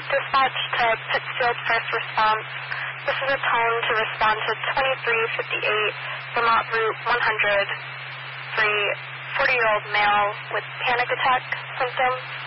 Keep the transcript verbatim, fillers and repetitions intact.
Dispatch to Pittsfield First Response. This is a tone to respond to twenty-three fifty-eight Vermont Route one hundred for a forty-year-old male with panic attack symptoms.